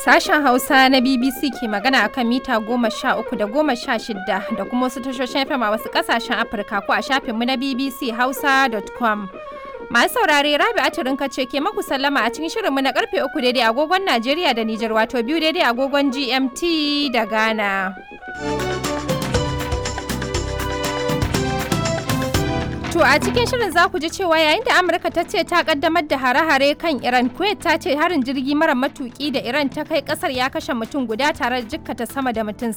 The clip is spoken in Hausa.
Sashen Hausa na BBC ke magana akan mita 13 da 16 da kuma wasu tashoshin FM a wasu ƙasashen Afirka ko a shafinmu na bbchausa.com. Masu saurare Rabi'a Turinka ce ke maku sallama a cikin shirinmu na karfe 3 daidai agogon Najeriya da Nijar wato 2 daidai agogon GMT da Ghana. To a cikin shirin za ku ji cewa yayin da Amurka ta ce ta kaddamar da hare-hare kan Iran, Kuwait ta ce harin jirgi mara matuki da Iran ta kai kasar ya kashe mutum guda tare da jikkata sama da mutum